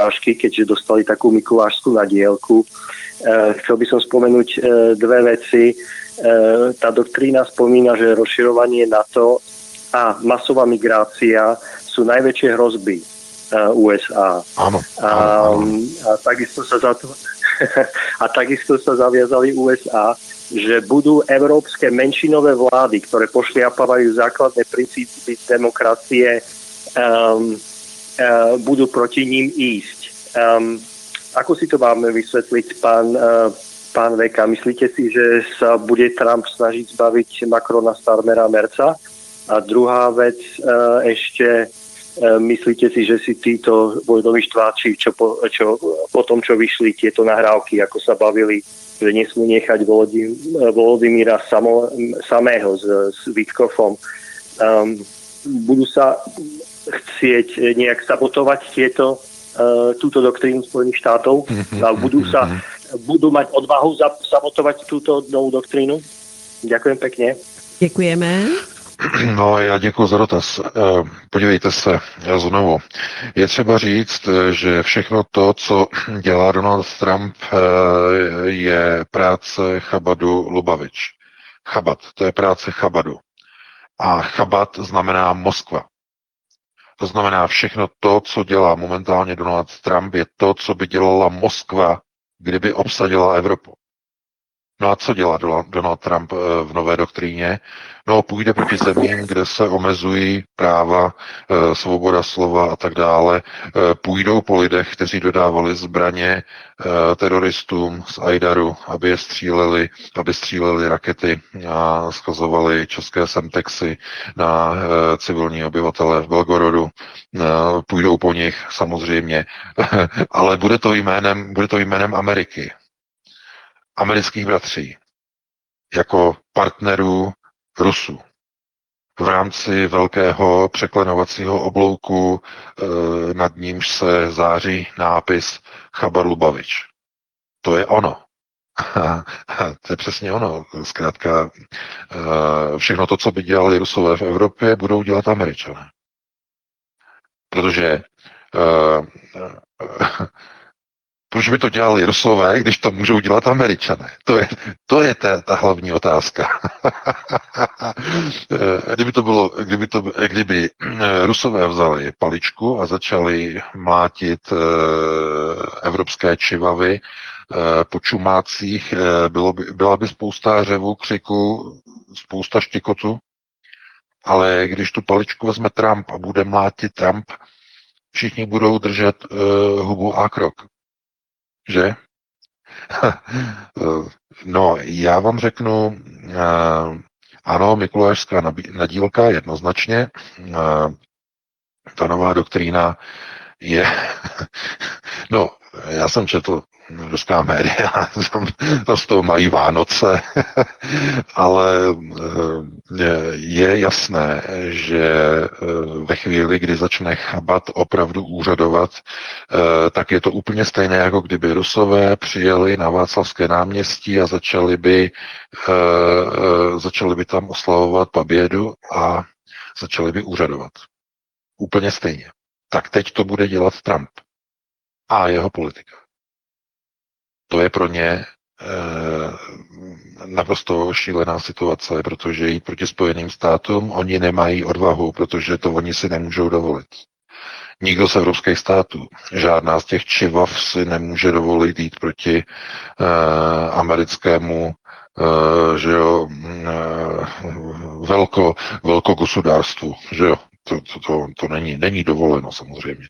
Mikulášky, keďže dostali takú mikulášskú nadielku. Chcel by som spomenúť dve veci. Tá doktrína spomína, že rozširovanie NATO a masová migrácia sú najväčšie hrozby USA. Áno. A takisto sa zaviazali USA, že budú európske menšinové vlády, ktoré pošliapávajú základné princípy demokracie, budú proti ním ísť. Ako si to máme vysvetliť, pán Veka? Myslíte si, že sa bude Trump snažiť zbaviť Macrona, Starmera, Merca? A druhá vec ešte, myslíte si, že si títo vojnoví štváči, čo po tom, čo vyšli tieto nahrávky, ako sa bavili, že nesmú nechať Volodymyra samého s Witkofom, budú sa chcieť nejak sabotovať túto doktrínu Spojených štátov? A budú mať odvahu sabotovať túto novú doktrínu? Ďakujem pekne. Děkujeme. No, já děkuji za dotaz. Podívejte se znovu. Je třeba říct, že všechno to, co dělá Donald Trump, je práce Chabadu Lubavič. Chabad, to je práce Chabadu. A Chabad znamená Moskva. To znamená, všechno to, co dělá momentálně Donald Trump, je to, co by dělala Moskva, kdyby obsadila Evropu. No a co dělá Donald Trump v nové doktríně? No, půjde proti zemím, kde se omezují práva, svoboda slova a tak dále. Půjdou po lidech, kteří dodávali zbraně teroristům z Aidaru, aby je stříleli rakety a schazovali české semtexy na civilní obyvatele v Belgorodu. Půjdou po nich samozřejmě, ale bude to jménem Ameriky. Amerických bratří jako partnerů Rusů v rámci velkého překlenovacího oblouku, nad nímž se září nápis Chabad Lubavič. To je ono. To je přesně ono. Zkrátka všechno to, co by dělali Rusové v Evropě, budou dělat Američané. Protože proč by to dělali Rusové, když to můžou dělat Američané? To je ta hlavní otázka. Kdyby Rusové vzali paličku a začali mlátit evropské čivavy po čumácích, byla by spousta řevu, křiku, spousta štěkotu, ale když tu paličku vezme Trump a bude mlátit Trump, všichni budou držet hubu a krok. Že? No, já vám řeknu, ano, mikulášská nadílka jednoznačně, ta nová doktrína je, no, já jsem četl ruská média, tam z toho mají Vánoce, ale je jasné, že ve chvíli, kdy začne Chabad opravdu úřadovat, tak je to úplně stejné, jako kdyby Rusové přijeli na Václavské náměstí a začali by tam oslavovat Pabědu a začali by úřadovat. Úplně stejně. Tak teď to bude dělat Trump a jeho politika. To je pro ně naprosto šílená situace, protože jít proti Spojeným státům oni nemají odvahu, protože to oni si nemůžou dovolit. Nikdo z evropských států, žádná z těch čivav si nemůže dovolit jít proti americkému že jo, velkogospodárstvu, že jo. To není dovoleno samozřejmě.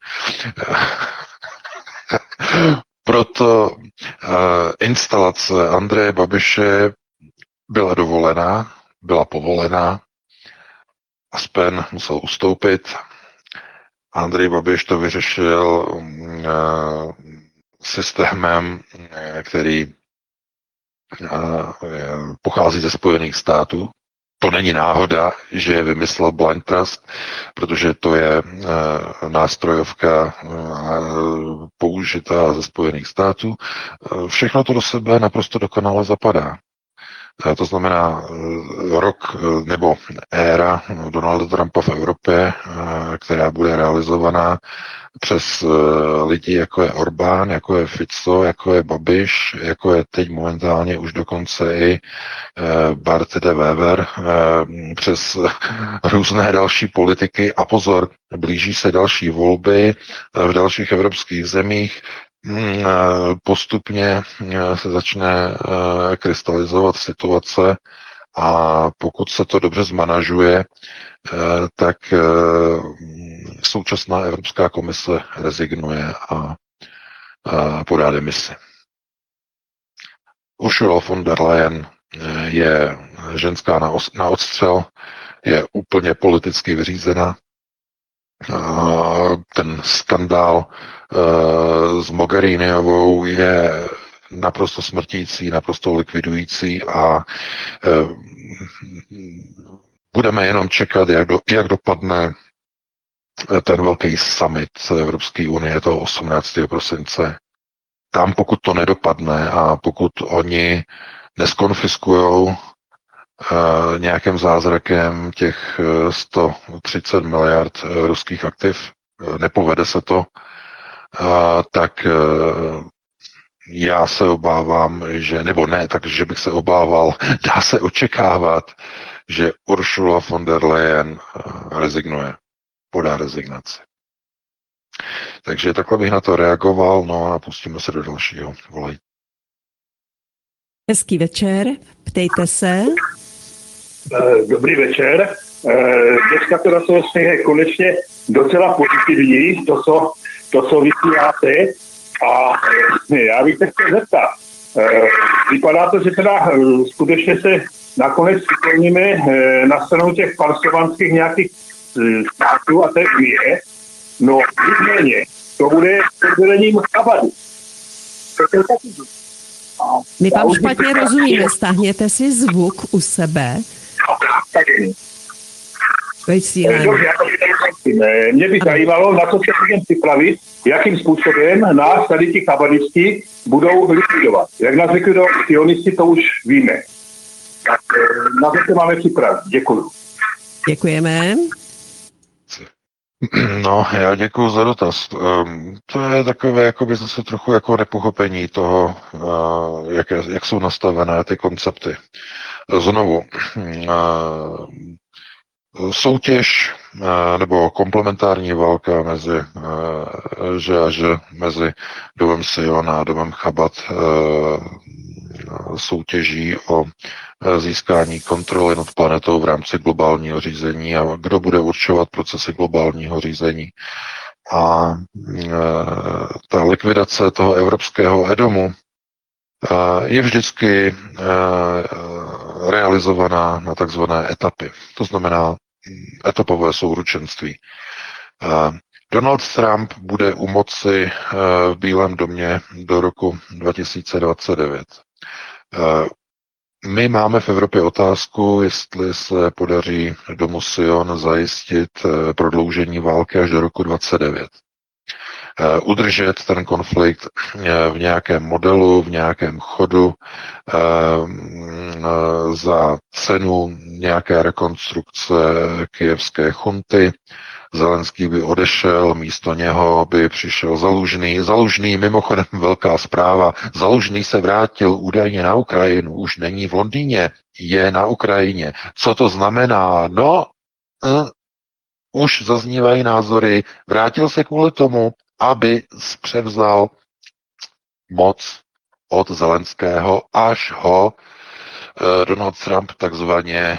Proto instalace Andreje Babiše byla dovolená, byla povolená, Aspen musel ustoupit. Andrej Babiš to vyřešil systémem, který pochází ze Spojených států. To není náhoda, že je vymyslel Blind Trust, protože to je nástrojovka použitá ze Spojených států. Všechno to do sebe naprosto dokonale zapadá. To znamená rok nebo éra Donalda Trumpa v Evropě, která bude realizovaná přes lidi, jako je Orbán, jako je Fico, jako je Babiš, jako je teď momentálně už dokonce i Bart de Wever, přes různé další politiky. A pozor, blíží se další volby v dalších evropských zemích. Postupně se začne krystalizovat situace a pokud se to dobře zmanažuje, tak současná Evropská komise rezignuje a podá demisi. Ursula von der Leyen je ženská na odstřel, je úplně politicky vyřízena. Ten skandál s Mogheriniovou je naprosto smrtící, naprosto likvidující a budeme jenom čekat, jak dopadne ten velký summit Evropské unie toho 18. prosince. Tam, pokud to nedopadne a pokud oni neskonfiskujou nějakým zázrakem těch 130 miliard ruských aktiv, nepovede se to, tak já se obávám, že, nebo ne, takže bych se obával, dá se očekávat, že Ursula von der Leyen rezignuje, podá rezignaci. Takže takhle bych na to reagoval, no a pustíme se do dalšího. Volej. Hezký večer, ptejte se. Dobrý večer. Dneska teda jsou vlastně konečně docela pozitivní, to, co vysíláte. A já bych se chtěl zeptat. Vypadá to, že teda skutečně se nakonec přikloníme na stranu těch falšovanských nějakých států a té unie. No, nicméně, to bude oddělením kabadu. My vám špatně rozumíme, stáhněte si zvuk u sebe. Mě by zajímalo, na co se můžeme připravit, jakým způsobem nás tady ti kabadisti budou likvidovat. Jak nás likvidovat sionisti, to už víme. Tak na to se máme připravit. Děkuji. Děkujeme. No, já děkuji za dotaz. To je takové jakoby zase trochu jako nepochopení toho, jak jsou nastavené ty koncepty. Znovu, soutěž nebo komplementární válka mezi mezi domem Sion a domem Chabad soutěží o získání kontroly nad planetou v rámci globálního řízení a kdo bude určovat procesy globálního řízení. A ta likvidace toho evropského Edomu je vždycky realizovaná na takzvané etapy. To znamená etapové souručenství. Donald Trump bude u moci v Bílém domě do roku 2029. My máme v Evropě otázku, jestli se podaří domu Sion zajistit prodloužení války až do roku 2029. Udržet ten konflikt v nějakém modelu, v nějakém chodu za cenu nějaké rekonstrukce kyjevské chunty. Zelenský by odešel, místo něho by přišel Zalužný. Zalužný, mimochodem velká zpráva, Zalužný se vrátil údajně na Ukrajinu, už není v Londýně, je na Ukrajině. Co to znamená? No, už zaznívají názory, vrátil se kvůli tomu, aby převzal moc od Zelenského, až ho Donald Trump takzvaně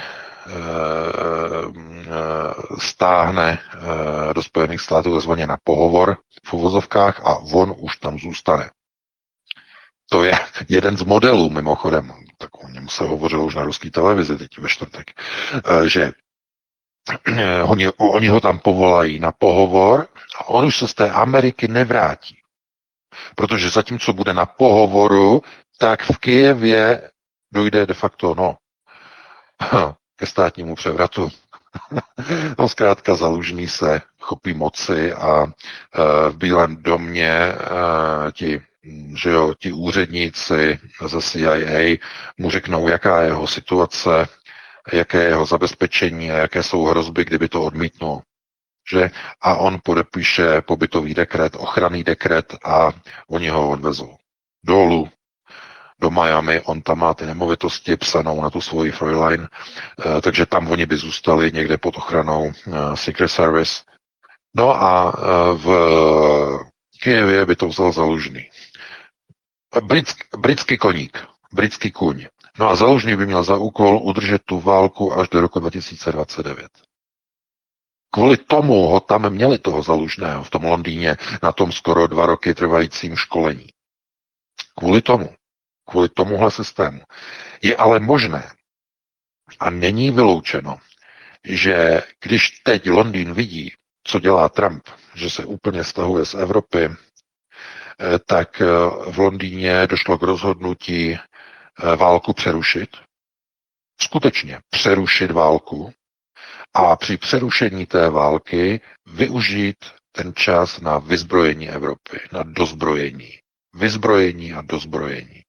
stáhne do Spojených států takzvaně na pohovor v uvozovkách a on už tam zůstane. To je jeden z modelů, mimochodem, tak o něm se hovořilo už na ruské televizi teď ve čtvrtek, že oni ho tam povolají na pohovor a on už se z té Ameriky nevrátí. Protože zatímco bude na pohovoru, tak v Kyjevě dojde de facto ke státnímu převratu. No zkrátka Zalužný se chopí moci a v Bílém domě ti že jo, ti úředníci ze CIA mu řeknou, jaká je jeho situace, jaké je jeho zabezpečení a jaké jsou hrozby, kdyby to odmítnul. Že? A on podepíše pobytový dekret, ochranný dekret a oni ho odvezou dolů do Miami, on tam má ty nemovitosti psanou na tu svoji Fräulein, takže tam oni by zůstali někde pod ochranou Secret Service. No a v Kyjevě by to vzal Zalužný. Britský koník, britský kůň. No a Zalužný by měl za úkol udržet tu válku až do roku 2029. Kvůli tomu ho tam měli toho Zalužného v tom Londýně na tom skoro 2 roky trvajícím školení. Kvůli tomuhle systému. Je ale možné a není vyloučeno, že když teď Londýn vidí, co dělá Trump, že se úplně stahuje z Evropy, tak v Londýně došlo k rozhodnutí válku přerušit. Skutečně přerušit válku a při přerušení té války využít ten čas na vyzbrojení Evropy, na dozbrojení. Vyzbrojení a dozbrojení.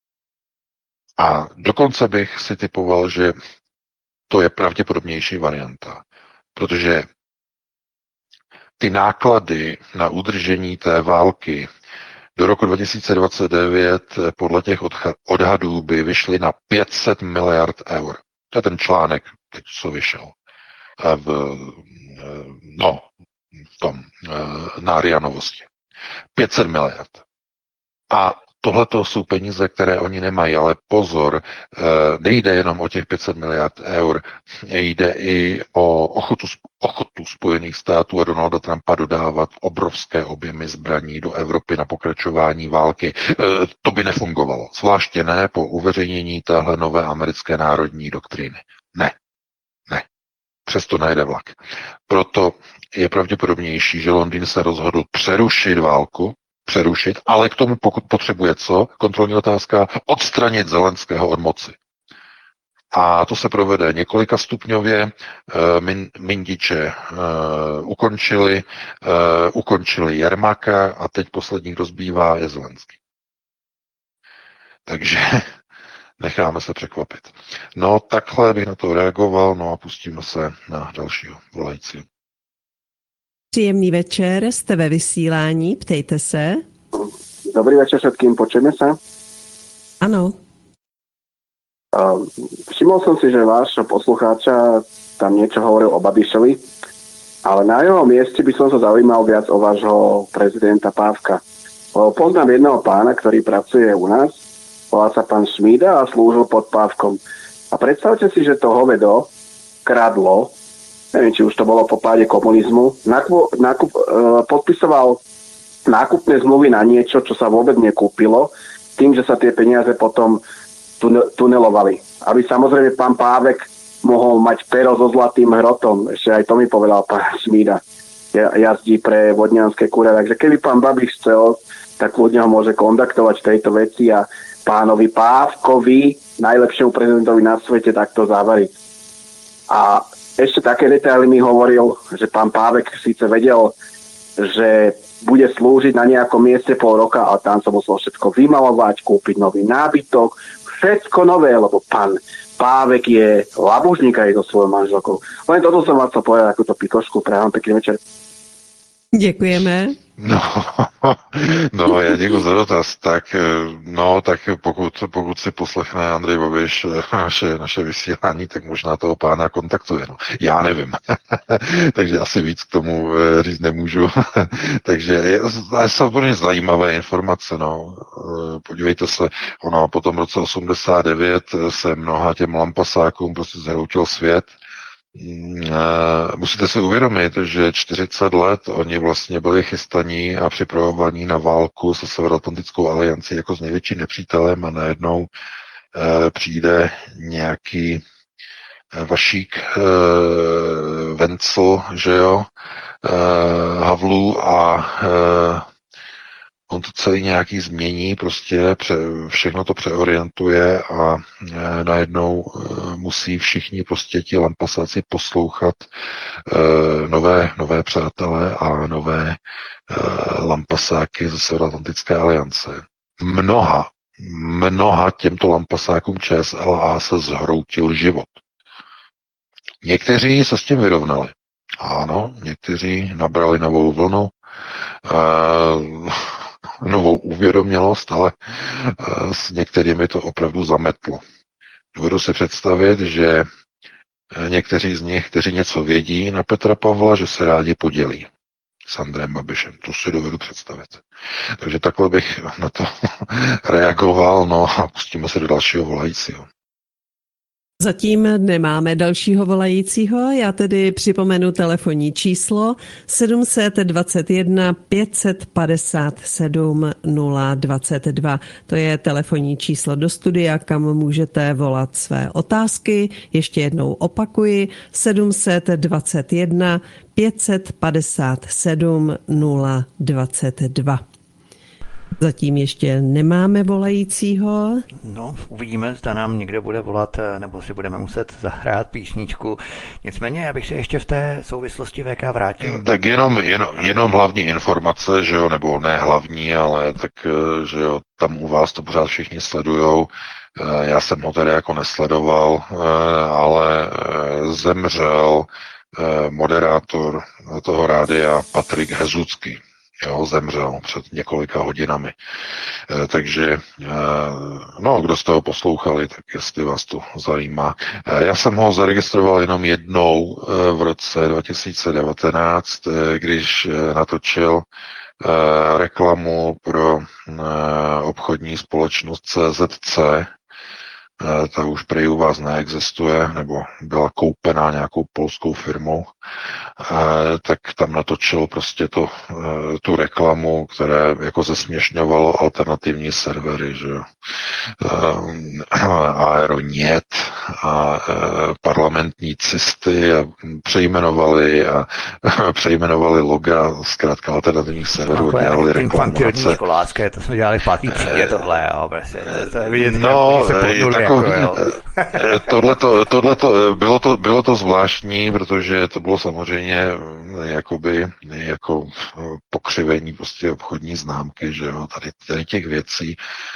A dokonce bych si typoval, že to je pravděpodobnější varianta, protože ty náklady na udržení té války do roku 2029 podle těch odhadů by vyšly na 500 miliard eur. To je ten článek, teď co vyšel na RIA Novosti. 500 miliard. A tohleto jsou peníze, které oni nemají, ale pozor, nejde jenom o těch 500 miliard eur, jde i o ochotu Spojených států a Donalda Trumpa dodávat obrovské objemy zbraní do Evropy na pokračování války. To by nefungovalo, zvláště ne po uveřejnění téhle nové americké národní doktríny. Ne. Přesto nejde vlak. Proto je pravděpodobnější, že Londýn se rozhodl přerušit, ale k tomu pokud potřebuje co? Kontrolní otázka, odstranit Zelenského od moci. A to se provede několika stupňově. Mindiče ukončili Jermaka a teď poslední, kdo zbývá, je Zelenský. Takže necháme se překvapit. No takhle bych na to reagoval, no a pustíme se na dalšího volajícího. Příjemný večer, jste ve vysílání, ptejte se. Dobrý večer všetkým, počujeme sa? Ano. Všimol som si, že váš poslucháča tam niečo hovoril o Babišovi, ale na jeho mieste by som sa zaujímal viac o vášho prezidenta Pávka. Poznám jedného pána, ktorý pracuje u nás, volá sa pán Šmída a slúžil pod Pávkom. A predstavte si, že to hovedo kradlo, neviem, či už to bolo po páde komunizmu, podpisoval nákupné zmluvy na niečo, čo sa vôbec nekúpilo, tým, že sa tie peniaze potom tunelovali. Aby samozrejme pán Pávek mohol mať pero so zlatým hrotom. Ešte aj to mi povedal pán Šmída. Jazdí pre vodňanské kúre. Takže keby pán Babiš chcel, tak ľudia ho môže kontaktovať v tejto veci a pánovi Pávkovi, najlepšiemu prezidentovi na svete, takto zavariť. A ešte také detaily mi hovoril, že pán Pávek síce vedel, že bude slúžiť na nejakom mieste pol roka, ale tam sa musel všetko vymalovať, kúpiť nový nábytok, všetko nové, lebo pán Pávek je labužník aj so svojou manželkou. Len toto som vás chcel povedať, takúto pikošku. Prajem pekný večer. Děkujeme. No, já děkuji za dotaz. Tak pokud si poslechne Andrej Babiš naše vysílání, tak možná toho pána kontaktuje. No, já nevím. Takže asi víc k tomu říct nemůžu. Takže je samozřejmě zajímavé informace. No. Podívejte se, ono po tom roce 89 se mnoha těm lampasákům prostě zhroutil svět. Musíte si uvědomit, že 40 let oni vlastně byli chystaní a připravovaní na válku se Severoatlantickou aliancí jako s největším nepřítelem a najednou přijde nějaký Vašík Vencel, že jo, Havlů a on to celý nějaký změní, prostě všechno to přeorientuje a najednou musí všichni prostě ti lampasáci poslouchat nové přátelé a nové lampasáky ze Severoatlantické aliance. Mnoha těmto lampasákům ČSLA se zhroutil život. Někteří se s tím vyrovnali. Ano, někteří nabrali novou vlnu, novou uvědomělost, ale s některými to opravdu zametlo. Dovedu si představit, že někteří z nich, kteří něco vědí na Petra Pavla, že se rádi podělí s Andrejem Babišem. To si dovedu představit. Takže takhle bych na to reagoval, no a pustíme se do dalšího volajícího. Zatím nemáme dalšího volajícího, já tedy připomenu telefonní číslo 721 557 022. To je telefonní číslo do studia, kam můžete volat své otázky. Ještě jednou opakuji, 721 557 022. Zatím ještě nemáme volajícího. No, uvidíme, zda nám někdo bude volat, nebo si budeme muset zahrát písničku. Nicméně, já bych se ještě v té souvislosti VK vrátil. Tak jenom hlavní informace, že jo, nebo ne hlavní, ale tak, že jo, tam u vás to pořád všichni sledujou. Já jsem ho tedy jako nesledoval, ale zemřel moderátor toho rádia Patrik Hezucký. Jo, zemřel před několika hodinami. Takže, no, kdo jste ho poslouchali, tak jestli vás to zajímá. Já jsem ho zaregistroval jenom jednou v roce 2019, když natočil reklamu pro obchodní společnost CZC. Ta už prý u vás neexistuje, nebo byla koupená nějakou polskou firmou, tak tam natočil prostě tu reklamu, které jako zesměšňovalo alternativní servery, že Aeronet a parlamentní cisty a přejmenovali loga zkrátka alternativních serverů. Takové infantilní školácké, to jsme dělali v 5. třídě tohle, jo, prostě. To je vidět, bylo to zvláštní, protože to bylo samozřejmě jako pokřivení prostě obchodní známky, že jo, tady těch věcí.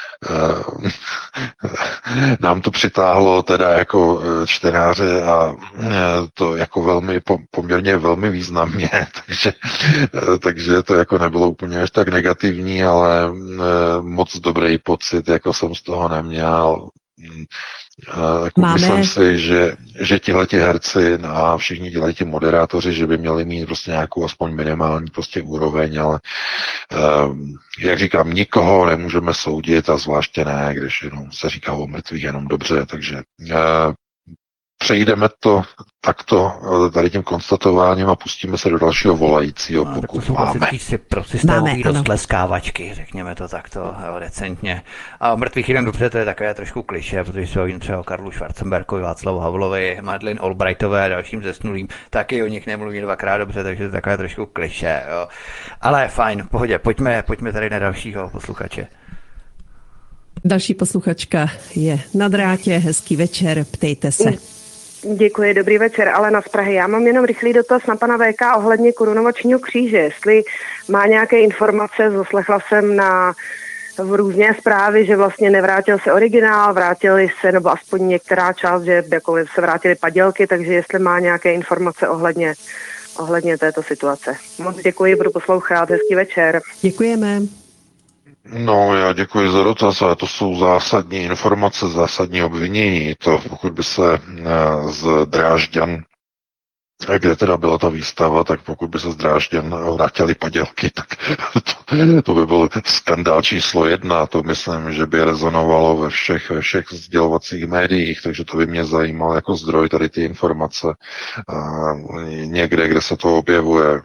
Nám to přitáhlo teda jako čtenáře a to jako poměrně velmi významně, takže to jako nebylo úplně až tak negativní, ale moc dobrý pocit, jako jsem z toho neměl. Myslím si, že tihleti herci a všichni tihleti moderátoři, že by měli mít prostě nějakou aspoň minimální prostě úroveň, ale jak říkám, nikoho nemůžeme soudit a zvláště ne, když jenom se říká o mrtvých jenom dobře, takže přejdeme to takto tady tím konstatováním a pustíme se do dalšího volajícího, pokud to jsou klasický prosystémový roztleskávačky, řekněme to takto decentně. A mrtvých jeden dobře, to je takové trošku klišé, protože se bavím třeba o Karlu Schwarzenbergovi, Václavu Havlovi, Madeleine Albrightové a dalším zesnulým, taky o nich nemluví dvakrát dobře, takže to je takové trošku klišé, jo. Ale fajn, v pohodě, pojďme tady na dalšího posluchače. Další posluchačka je na drátě, hezký večer, ptejte se. Děkuji, dobrý večer, Alena z Prahy. Já mám jenom rychlý dotaz na pana VK ohledně korunovačního kříže. Jestli má nějaké informace, zaslechla jsem v různé zprávy, že vlastně nevrátil se originál, vrátili se, nebo aspoň některá část, že jako se vrátily padělky, takže jestli má nějaké informace ohledně této situace. Moc děkuji, budu poslouchat, hezký večer. Děkujeme. No, já děkuji za dotaz, ale to jsou zásadní informace, zásadní obvinění. To pokud by se z Drážďan, kde teda byla ta výstava, tak pokud by se z Drážďan vrátily padělky, tak to by byl skandál číslo 1. To myslím, že by rezonovalo ve všech sdělovacích médiích, takže to by mě zajímalo jako zdroj tady ty informace. Někde, kde se to objevuje,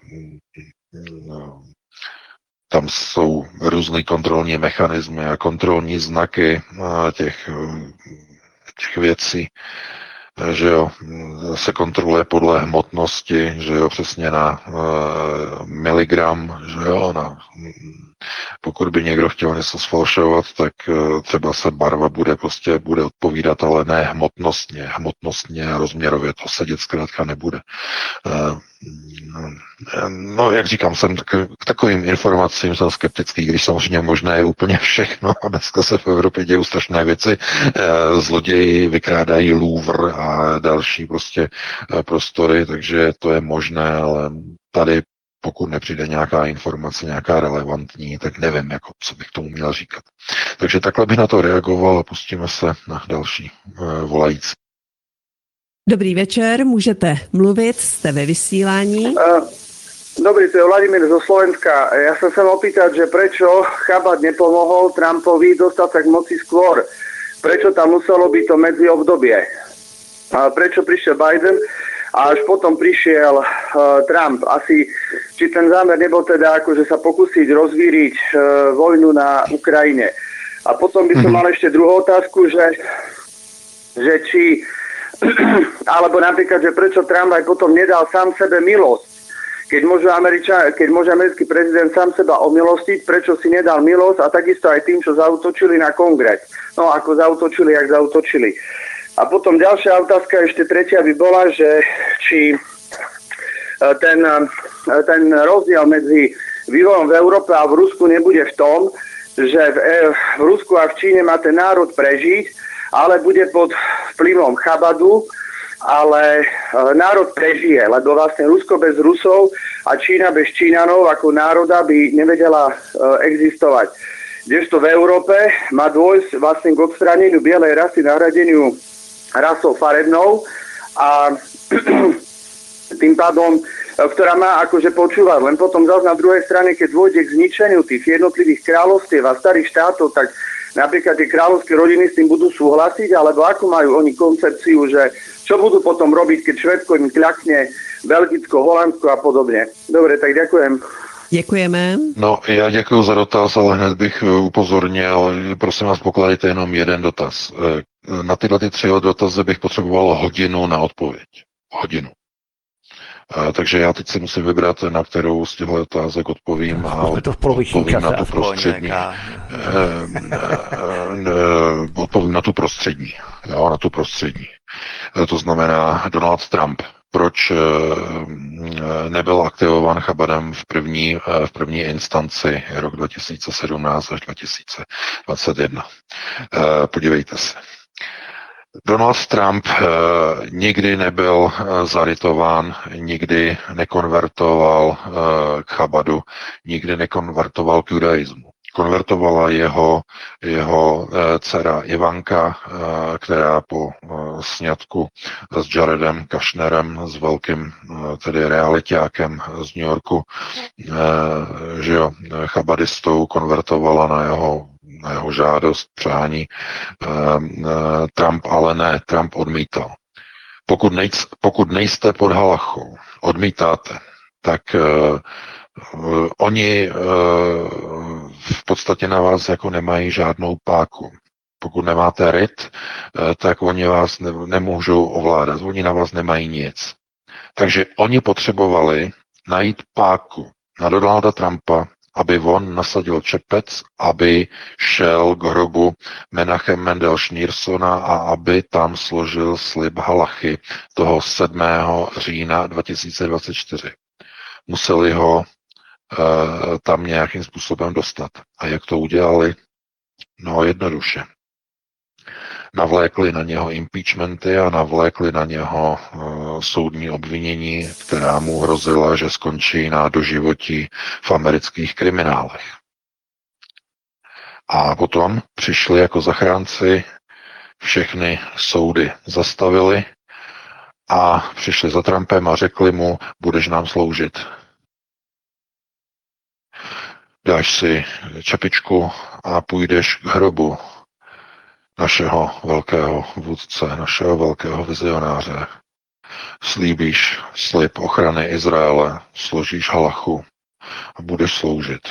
tam jsou různé kontrolní mechanismy a kontrolní znaky těch věcí. že jo, se kontroluje podle hmotnosti, že jo, přesně na miligram, že jo, pokud by někdo chtěl něco sfalšovat, tak třeba se barva bude odpovídat, ale ne hmotnostně a rozměrově, to sedět zkrátka nebude. No, jak říkám, jsem k takovým informacím jsem skeptický, když samozřejmě možné je úplně všechno a dneska se v Evropě dějí strašné věci. Zloději vykrádají Louvre a další prostě prostory, takže to je možné, ale tady pokud nepřijde nějaká informace, nějaká relevantní, tak nevím, jako, co bych tomu měl říkat. Takže takhle bych na to reagoval a pustíme se na další volající. Dobrý večer, můžete mluvit, jste ve vysílání. Dobrý, to je Vladimír zo Slovenska. Ja sa chcem opýtať, že prečo Chabad nepomohol Trumpovi dostať sa k moci skôr? Prečo tam muselo byť to medziobdobie? Prečo prišiel Biden a až potom prišiel Trump? Asi, či ten zámer nebol teda akože sa pokúsiť rozvíriť vojnu na Ukrajine. A potom by som mal ešte druhú otázku, že či alebo napríklad, že prečo Trump aj potom nedal sám sebe milosť. Keď môže americký prezident sám seba omilostiť, prečo si nedal milosť a takisto aj tým, čo zaútočili na kongres. No ako zaútočili, jak zaútočili. A potom ďalšia otázka, ešte tretia by bola, že či ten rozdiel medzi vývojom v Európe a v Rusku nebude v tom, že v Rusku a v Číne má ten národ prežiť, ale bude pod vplyvom Chabadu, ale národ prežije, lebo vlastne Rusko bez Rusov a Čína bez Čínanov ako národa by nevedela existovať. Kdežto v Európe má dôjsť vlastne k odstráneniu bielej rasy, nahradeniu rasou farebnou a tým pádom, ktorá má akože počúvať. Len potom zase na druhej strane, keď dôjde k zničeniu tých jednotlivých kráľovstiev a starých štátov, tak napríklad tie kráľovské rodiny s tým budú súhlasiť, alebo ako majú oni koncepciu, že čo budú potom robiť, keď Švédsko im kľakne, Belgicko, Holandsko a podobne. Dobre, tak ďakujem. Děkujeme. No, já děkuji za dotaz, ale hned bych upozornil, prosím vás, pokládejte jenom jeden dotaz. Na tyhle 3 dotazy bych potřeboval hodinu na odpověď. Hodinu. Takže já teď si musím vybrat, na kterou z těchto otázek odpovím a odpovím na tu prostřední. Odpovím na tu prostřední. Jo, na tu prostřední. To znamená Donald Trump. Proč nebyl aktivován Chabadem v první instanci rok 2017 až 2021? Podívejte se. Donald Trump nikdy nebyl zarytován, nikdy nekonvertoval k Chabadu, nikdy nekonvertoval k judaismu. Konvertovala jeho dcera Ivanka, která po sňatku s Jaredem Kushnerem, s velkým tedy realitákem z New Yorku, že jo, chabadistou, konvertovala na jeho žádost, přání. Trump ale ne, Trump odmítal. Pokud nejste pod halachou, odmítáte, tak oni v podstatě na vás jako nemají žádnou páku. Pokud nemáte ryt, tak oni vás nemůžou ovládat, oni na vás nemají nic. Takže oni potřebovali najít páku na Donalda Trumpa, aby on nasadil čepec, aby šel k hrobu Menachem Mendel Schneersona a aby tam složil slib halachy toho 7. října 2024. Museli ho tam nějakým způsobem dostat. A jak to udělali? No jednoduše. Navlékli na něho impeachmenty a navlékli na něho soudní obvinění, která mu hrozila, že skončí na doživotí v amerických kriminálech. A potom přišli jako zachránci, všechny soudy zastavili a přišli za Trumpem a řekli mu, budeš nám sloužit. Dáš si čepičku a půjdeš k hrobu našeho velkého vůdce, našeho velkého vizionáře. Slíbíš slib ochrany Izraele, složíš halachu a budeš sloužit.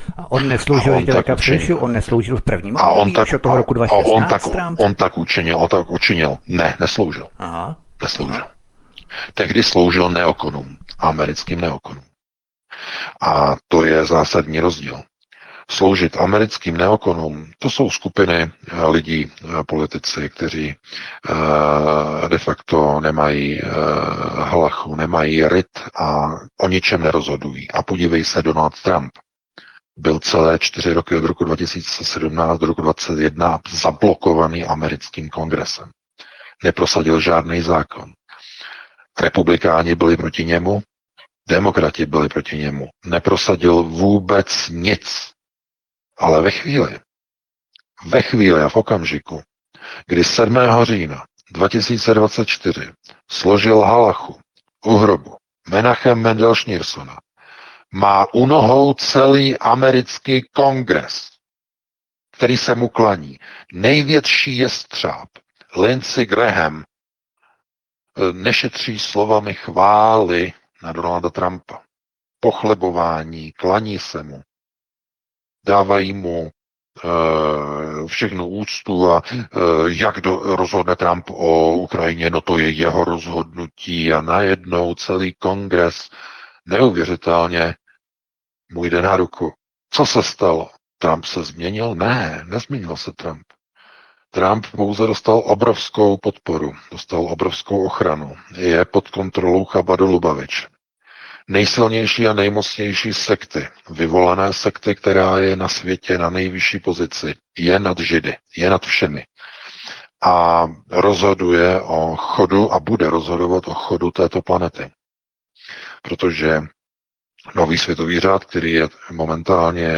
A on nesloužil, on nesloužil v prvním období už od toho roku 2016, on tak učinil. Ne, nesloužil. Nesloužil. Tehdy sloužil neokonům, americkým neokonům. A to je zásadní rozdíl. Sloužit americkým neokonům, to jsou skupiny lidí, politici, kteří de facto nemají hlachu, nemají ryt a o ničem nerozhodují. A podívej se, Donald Trump byl celé 4 roky od roku 2017 do roku 2021 zablokovaný americkým kongresem. Neprosadil žádný zákon. Republikáni byli proti němu, demokrati byli proti němu. Neprosadil vůbec nic. Ale ve chvíli a v okamžiku, kdy 7. října 2024 složil halachu u hrobu Menachem Mendel Schneersona, má u nohou celý americký kongres, který se mu klaní. Největší jestřáb Lindsey Graham nešetří slovami chvály na Donalda Trumpa. Pochlebování, klaní se mu. Dávají mu všechnu úctu a jak rozhodne Trump o Ukrajině, no to je jeho rozhodnutí a najednou celý kongres neuvěřitelně mu jde na ruku. Co se stalo? Trump se změnil? Ne, nezměnil se Trump. Trump pouze dostal obrovskou podporu, dostal obrovskou ochranu. Je pod kontrolou Chabadu Lubavič. Nejsilnější a nejmocnější sekty, vyvolané sekty, která je na světě na nejvyšší pozici, je nad Židy, je nad všemi. A rozhoduje o chodu a bude rozhodovat o chodu této planety. Protože nový světový řád, který je momentálně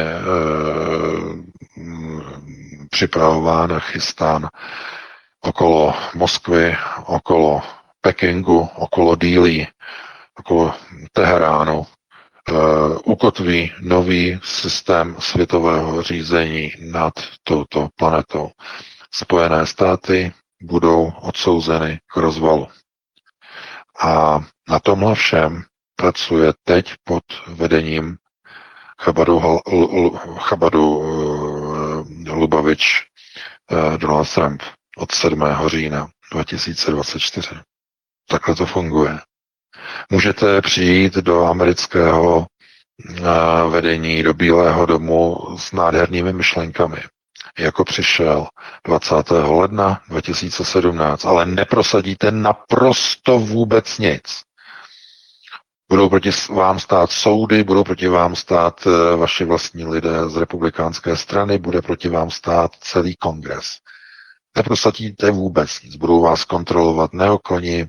připravován a chystán okolo Moskvy, okolo Pekingu, okolo Dílí, okolo Teheránu, ukotví nový systém světového řízení nad touto planetou. Spojené státy budou odsouzeny k rozvalu. A na tomhle všem pracuje teď pod vedením Chabadu Lubavič Donald Trump od 7. října 2024. Takhle to funguje. Můžete přijít do amerického vedení, do Bílého domu s nádhernými myšlenkami, jako přišel 20. ledna 2017, ale neprosadíte naprosto vůbec nic. Budou proti vám stát soudy, budou proti vám stát vaši vlastní lidé z republikánské strany, bude proti vám stát celý kongres. Neprosadíte vůbec nic, budou vás kontrolovat neokoni,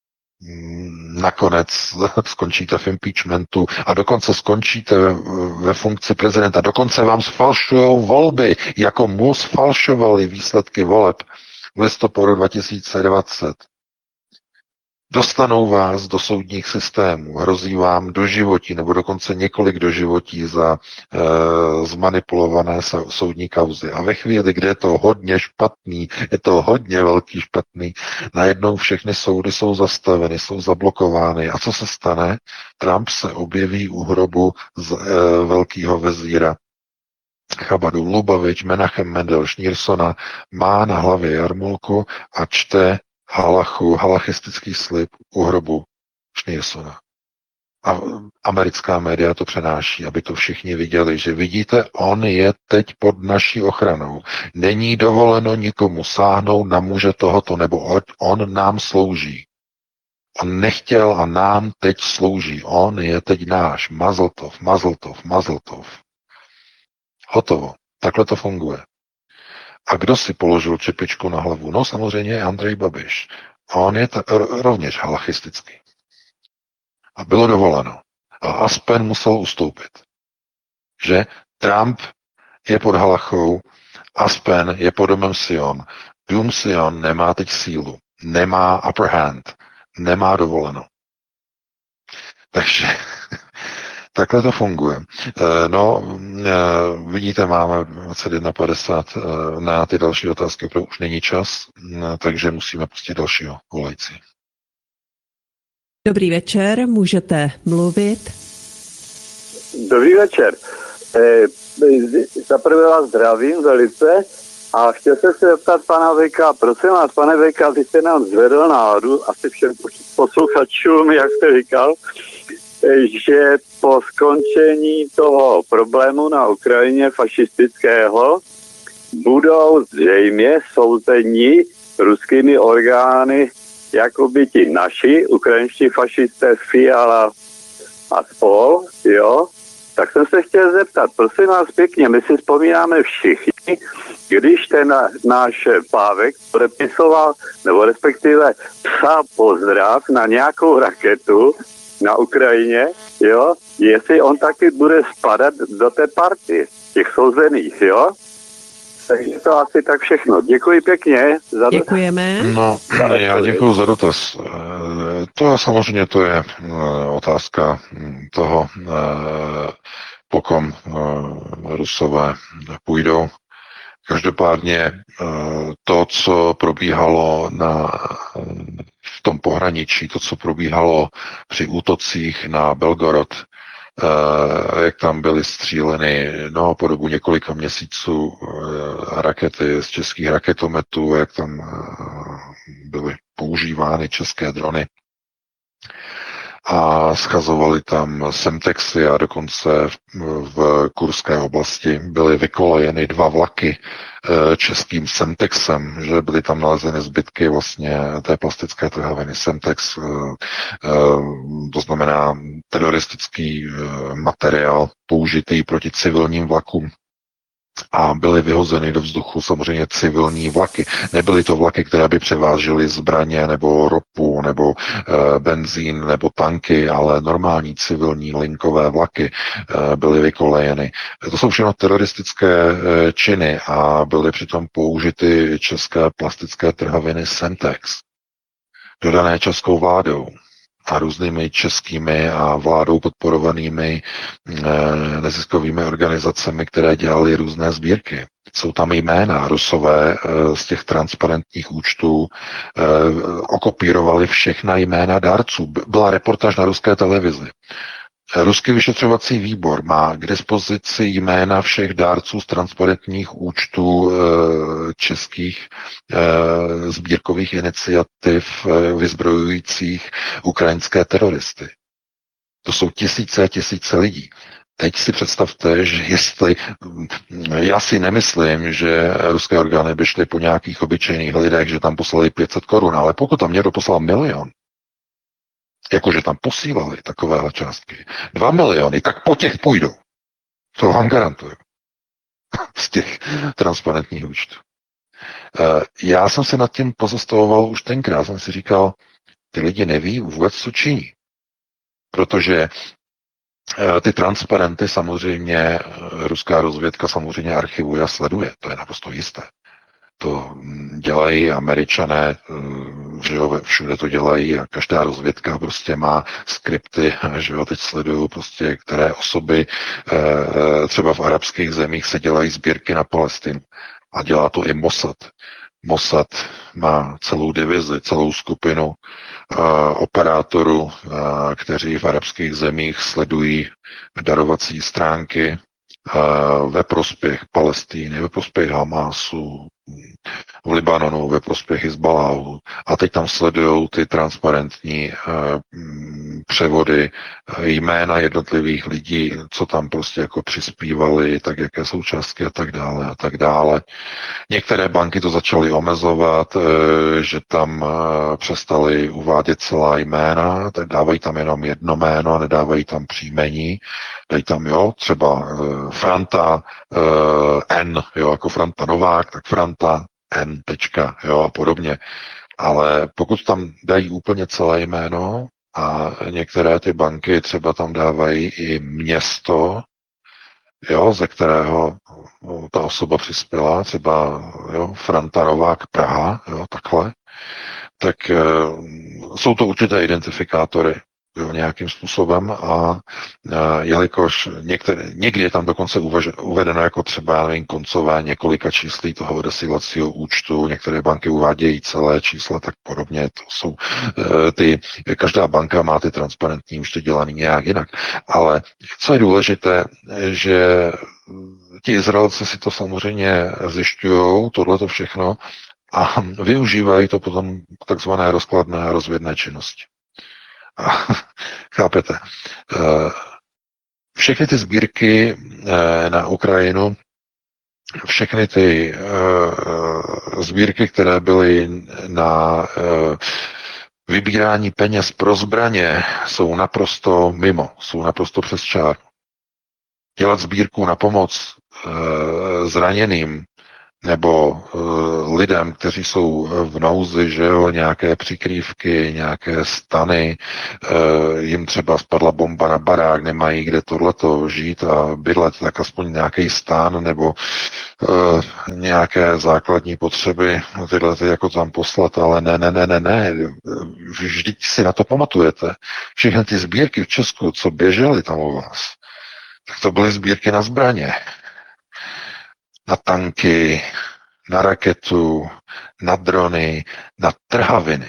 nakonec skončíte v impeachmentu a dokonce skončíte ve funkci prezidenta. Dokonce vám sfalšujou volby, jako mu sfalšovali výsledky voleb v listopadu 2020. Dostanou vás do soudních systémů, hrozí vám doživotí nebo dokonce několik doživotí za zmanipulované soudní kauzy. A ve chvíli, kde je to hodně špatný, je to hodně velký špatný, najednou všechny soudy jsou zastaveny, jsou zablokovány. A co se stane? Trump se objeví u hrobu z velkého vezíra Chabadu Lubavič, Menachem Mendel Schneersona, má na hlavě jarmulku a čte halachistický slib u hrobu Schneersona. A americká média to přenáší, aby to všichni viděli, že vidíte, on je teď pod naší ochranou. Není dovoleno nikomu sáhnout na muže tohoto, nebo on nám slouží. On nechtěl a nám teď slouží. On je teď náš. Mazeltov, Mazeltov, Mazeltov. Hotovo. Takhle to funguje. A kdo si položil čepičku na hlavu? No samozřejmě Andrej Babiš. A on je rovněž halachistický. A bylo dovoleno. A Aspen musel ustoupit. Že Trump je pod halachou, Aspen je pod domem Sion. Dům Sion nemá teď sílu. Nemá upper hand. Nemá dovoleno. Takže takhle to funguje. Vidíte, máme 21:50 na ty další otázky, protože už není čas, takže musíme pustit dalšího volající. Dobrý večer, můžete mluvit. Dobrý večer. Za prvé vás zdravím velice a chtěl jsem se zeptat pana Vejka, prosím vás, pane Vejka, vy jste nám zvedl náladu, asi všem posluchačům, jak jste říkal, že po skončení toho problému na Ukrajině fašistického budou zřejmě souzeni ruskými orgány jakoby ti naši, ukrajinští fašisté Fiala a spol, jo. Tak jsem se chtěl zeptat, prosím vás pěkně, my si vzpomínáme všichni, když ten náš Pávek podepisoval, nebo respektive psal pozdrav na nějakou raketu na Ukrajině, jo, jestli on taky bude spadat do té party, těch souzených, jo. Takže to asi tak všechno. Děkuji pěkně. Děkujeme. No, já děkuji za dotaz. To samozřejmě to je otázka toho, pokom Rusové půjdou. Každopádně to, co probíhalo v tom pohraničí, to, co probíhalo při útocích na Belgorod, jak tam byly stříleny po dobu několika měsíců rakety z českých raketometů, jak tam byly používány české drony a schazovali tam Semtexy a dokonce v Kurské oblasti byly vykolejeny 2 vlaky českým Semtexem, že byly tam nalezeny zbytky vlastně té plastické trhaviny Semtex, to znamená teroristický materiál použitý proti civilním vlakům. A byly vyhozeny do vzduchu samozřejmě civilní vlaky. Nebyly to vlaky, které by převážely zbraně nebo ropu nebo benzín nebo tanky, ale normální civilní linkové vlaky byly vykolejeny. To jsou všechno teroristické činy a byly přitom použity české plastické trhaviny Semtex, dodané českou vládou a různými českými a vládou podporovanými neziskovými organizacemi, které dělaly různé sbírky. Jsou tam jména Rusové z těch transparentních účtů, okopírovali všechna jména dárců. Byla reportáž na ruské televizi. Ruský vyšetřovací výbor má k dispozici jména všech dárců z transparentních účtů českých sbírkových iniciativ vyzbrojujících ukrajinské teroristy. To jsou tisíce a tisíce lidí. Teď si představte, že já si nemyslím, že ruské orgány by šly po nějakých obyčejných lidech, že tam poslali 500 korun, ale pokud tam někdo poslal 1 milion, jakože tam posílali takovéhle částky, 2 miliony, tak po těch půjdou. To vám garantuju. Z těch transparentních účtů. Já jsem se nad tím pozastavoval už tenkrát. Jsem si říkal, ty lidi neví vůbec, co činí. Protože ty transparenty samozřejmě ruská rozvědka samozřejmě archivuje a sleduje. To je naprosto jisté. To dělají Američané, že jo, všude to dělají a každá rozvědka prostě má skripty, že jo, teď sledují prostě, které osoby třeba v arabských zemích se dělají sbírky na Palestinu a dělá to i Mossad. Mossad má celou divizi, celou skupinu operátorů, kteří v arabských zemích sledují darovací stránky ve prospěch Palestiny, ve prospěch Hamásu, v Libanonu, ve prospěch Hizbaláhu. A teď tam sledují ty transparentní převody jména jednotlivých lidí, co tam prostě jako přispívali, tak jaké jsou částky a tak dále a tak dále. Některé banky to začaly omezovat, že tam přestali uvádět celá jména, tak dávají tam jenom jedno jméno, nedávají tam příjmení, dají tam, jo, třeba Franta N, jo, jako Franta Novák, tak Franta N, tečka, jo, a podobně. Ale pokud tam dají úplně celé jméno a některé ty banky třeba tam dávají i město, jo, ze kterého ta osoba přispěla, třeba jo, Franta Novák Praha, jo, takhle, tak jsou to určité identifikátory. jo, nějakým způsobem a jelikož někdy je tam dokonce uvedeno jako třeba, já nevím, koncové několika číslí toho odesílacího účtu, některé banky uvádějí celé čísla, tak podobně, to jsou každá banka má ty transparentní účty dělaný nějak jinak, ale co je důležité, že ti Izraelci si to samozřejmě zjišťují, tohleto všechno, a využívají to potom k takzvané rozkladné a rozvědné činnosti. A, chápete? Všechny ty sbírky na Ukrajinu, všechny ty sbírky, které byly na vybírání peněz pro zbraně, jsou naprosto mimo, jsou naprosto přes čáru. Dělat sbírku na pomoc zraněným nebo lidem, kteří jsou v nouzi, že jo, nějaké přikrývky, nějaké stany, jim třeba spadla bomba na barák, nemají kde tohleto žít a bydlet, tak aspoň nějaký stán nebo nějaké základní potřeby, tyhle ty jako tam poslat, ale ne. Vždyť si na to pamatujete. Všechny ty sbírky v Česku, co běžely tam u vás, tak to byly sbírky na zbraně, na tanky, na raketu, na drony, na trhaviny.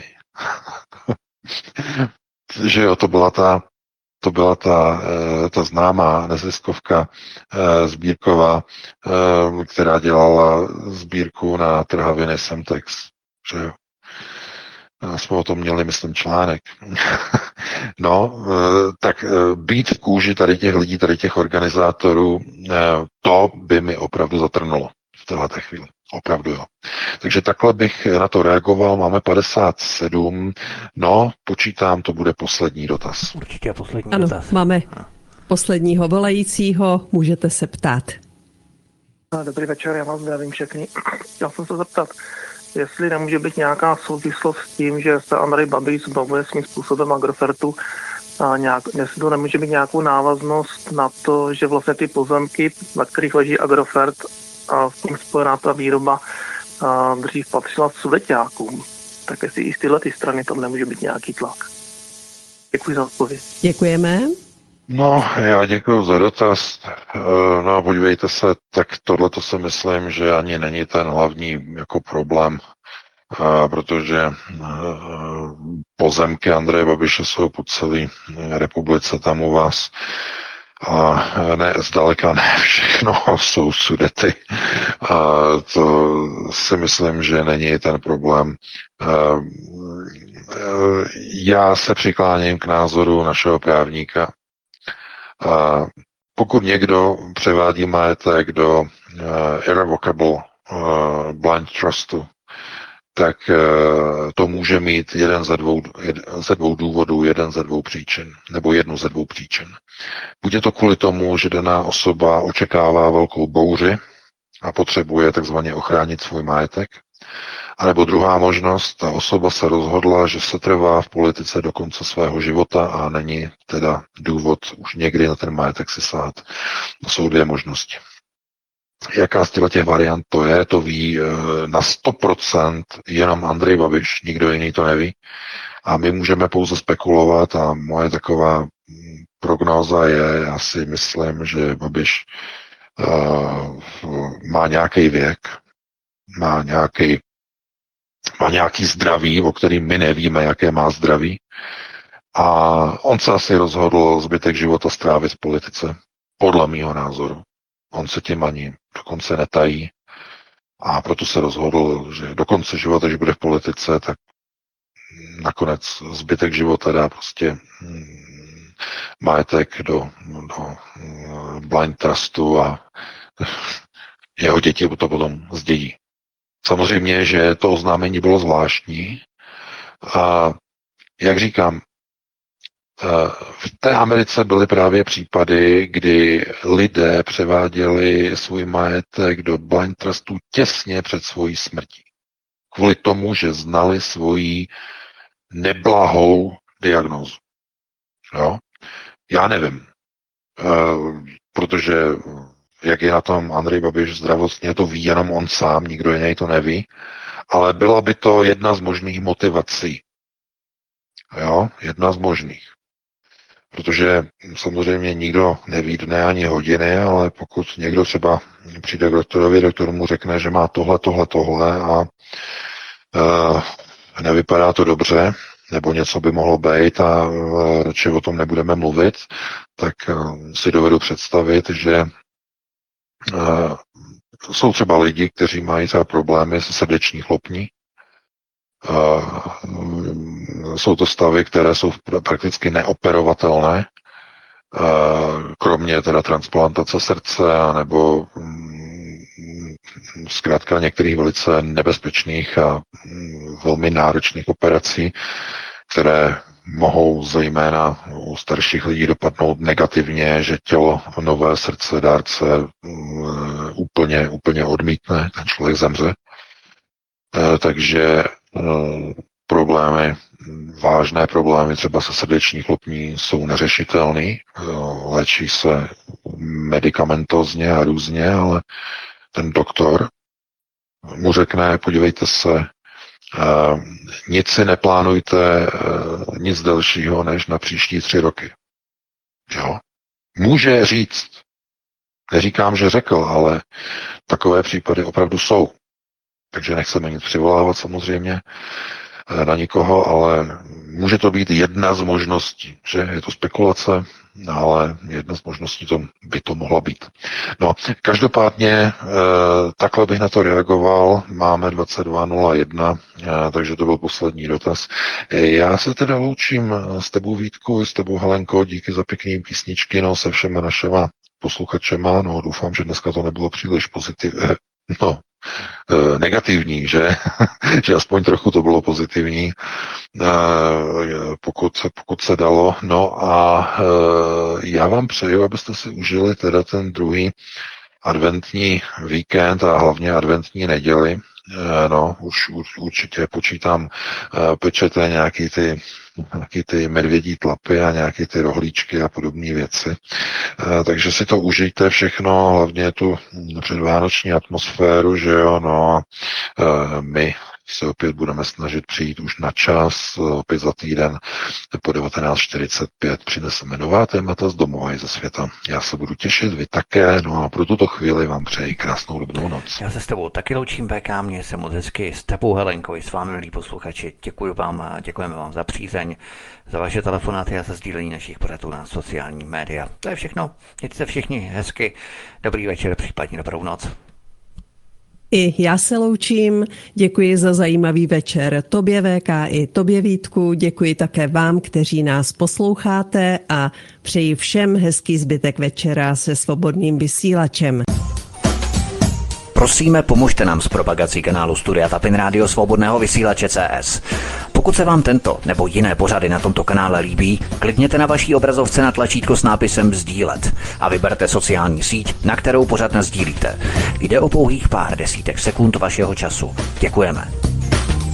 Že jo, to byla ta známá neziskovka sbírková, která dělala sbírku na trhaviny Semtex. Že jo. Jsme o tom měli, myslím, článek. No, tak být v kůži tady těch lidí, tady těch organizátorů, to by mi opravdu zatrnulo v této chvíli. Opravdu jo. Takže takhle bych na to reagoval. Máme 57. No, počítám, to bude poslední dotaz. Určitě poslední dotaz. Máme posledního volajícího, můžete se ptát. Dobrý večer, já vás zdravím všechny. Chtěl jsem se zeptat, jestli nemůže být nějaká souvislost s tím, že se Andrej Babiš zbavuje svým způsobem Agrofertu, a jestli to nemůže být nějakou návaznost na to, že vlastně ty pozemky, na kterých leží Agrofert a s tím spojená ta výroba dřív patřila Sudeťákům. Tak jestli i z tyhle strany tam nemůže být nějaký tlak. Děkuji za odpověď. Děkujeme. No, já děkuji za dotaz. No, podívejte se, tak tohleto si myslím, že ani není ten hlavní jako problém, protože pozemky Andreje Babiše jsou po celé republice tam u vás. A ne, zdaleka ne všechno jsou Sudety. A to si myslím, že není ten problém. Já se přikláním k názoru našeho právníka. Pokud někdo převádí majetek do irrevocable blind trustu, tak to může mít jeden ze dvou důvodů, jeden ze dvou příčin, nebo jednu ze dvou příčin. Buď je to kvůli tomu, že daná osoba očekává velkou bouři a potřebuje takzvaně ochránit svůj majetek, anebo druhá možnost, ta osoba se rozhodla, že se trvá v politice do konce svého života a není teda důvod už někdy na ten majetek si sahat. To jsou dvě možnosti. Jaká z těch variant to je, to ví na 100% jenom Andrej Babiš, nikdo jiný to neví. A my můžeme pouze spekulovat a moje taková prognóza je, já si myslím, že Babiš má nějaký věk, má nějaký zdraví, o kterým my nevíme, jaké má zdraví. A on se asi rozhodl zbytek života strávit v politice, podle mýho názoru. On se tím ani dokonce netají a proto se rozhodl, že do konce života, když bude v politice, tak nakonec zbytek života dá prostě majetek do blind trustu a jeho děti to potom zdědí. Samozřejmě, že to oznámení bylo zvláštní a jak říkám, v té Americe byly právě případy, kdy lidé převáděli svůj majetek do blind trustu těsně před svojí smrtí. Kvůli tomu, že znali svoji neblahou diagnózu. Jo? Já nevím, protože jak je na tom Andrej Babiš zdravotně, to ví jenom on sám, nikdo jiný to neví, ale byla by to jedna z možných motivací. Jo? Jedna z možných. Protože samozřejmě nikdo neví dne ani hodiny, ale pokud někdo třeba přijde k doktorovi, doktor mu řekne, že má tohle a nevypadá to dobře, nebo něco by mohlo být a či o tom nebudeme mluvit, tak si dovedu představit, že jsou třeba lidi, kteří mají třeba problémy se srdeční chlopní. Jsou to stavy, které jsou prakticky neoperovatelné, kromě teda transplantace srdce nebo zkrátka některých velice nebezpečných a velmi náročných operací, které mohou zejména u starších lidí dopadnout negativně, že tělo nové srdce dárce úplně odmítne, ten člověk zemře. Takže problémy, vážné problémy třeba se srdeční chlopní jsou neřešitelné, léčí se medicamentozně a různě, ale ten doktor mu řekne, podívejte se, nic si neplánujte, nic dalšího než na příští 3 roky. Jo? Může říct, neříkám, že řekl, ale takové případy opravdu jsou. Takže nechceme nic přivolávat samozřejmě na nikoho, ale může to být jedna z možností, že je to spekulace, ale jedna z možností by to mohla být. No, každopádně takhle bych na to reagoval, máme 22:01, takže to byl poslední dotaz. Já se teda loučím s tebou, Vítku, s tebou, Helenko, díky za pěkný písničky, no, se všema našema posluchačema, no, doufám, že dneska to nebylo příliš negativní, že? Že aspoň trochu to bylo pozitivní, pokud se dalo. No a já vám přeju, abyste si užili teda ten druhý adventní víkend a hlavně adventní neděli. No, už určitě počítám, pečete nějaký ty medvědí tlapy a nějaké ty rohlíčky a podobné věci. Takže si to užijte všechno, hlavně tu předvánoční atmosféru, že jo, no, my se opět budeme snažit přijít už na čas, opět za týden po 19:45 přineseme nová témata z domova i ze světa. Já se budu těšit, vy také, no a pro tuto chvíli vám přeji krásnou dobrou noc. Já se s tebou taky loučím, BK, mě se moc hezky, s tebou, Helenko, i s vámi, milí posluchači. Děkuji vám a děkujeme vám za přízeň, za vaše telefonáty a za sdílení našich pořadů na sociální média. To je všechno, mějte se všichni hezky, dobrý večer, případně dobrou noc. I já se loučím, děkuji za zajímavý večer tobě, VK, i tobě, Vítku, děkuji také vám, kteří nás posloucháte a přeji všem hezký zbytek večera se svobodným vysílačem. Prosíme, pomožte nám s propagací kanálu Studia Tapin Rádio Svobodného vysílače CS. Pokud se vám tento nebo jiné pořady na tomto kanále líbí, klikněte na vaší obrazovce na tlačítko s nápisem sdílet a vyberte sociální síť, na kterou pořad nasdílíte. Jde o pouhých pár desítek sekund vašeho času. Děkujeme.